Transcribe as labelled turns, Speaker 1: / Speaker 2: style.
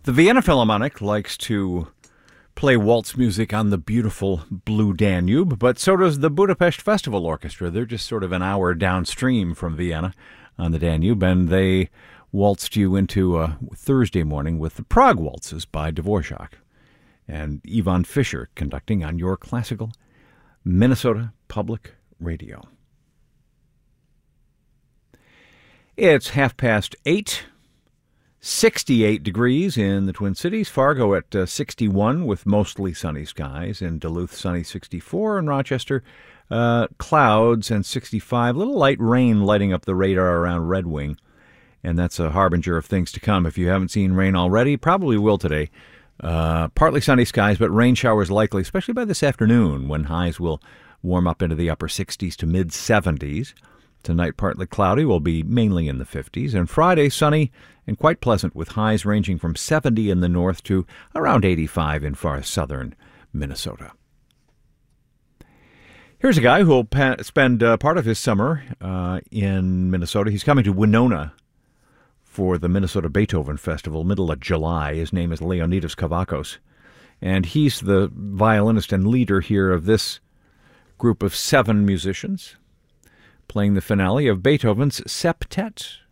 Speaker 1: The Vienna Philharmonic likes to play waltz music on the beautiful Blue Danube, but so does the Budapest Festival Orchestra. They're just sort of an hour downstream from Vienna on the Danube, and they waltzed you into Thursday morning with the Prague Waltzes by Dvorak and Ivan Fischer conducting on your classical Minnesota Public Radio. It's 8:30. 68 degrees in the Twin Cities. Fargo at 61 with mostly sunny skies. In Duluth, sunny 64. In Rochester, clouds and 65. A little light rain lighting up the radar around Red Wing. And that's a harbinger of things to come. If you haven't seen rain already, probably will today. Partly sunny skies, but rain showers likely, especially by this afternoon when highs will warm up into the upper 60s to mid 70s. Tonight, partly cloudy, will be mainly in the 50s. And Friday, sunny and quite pleasant with highs ranging from 70 in the north to around 85 in far southern Minnesota. Here's a guy who will spend part of his summer in Minnesota. He's coming to Winona for the Minnesota Beethoven Festival, middle of July. His name is Leonidas Kavakos, and he's the violinist and leader here of this group of 7 musicians, playing the finale of Beethoven's Septet.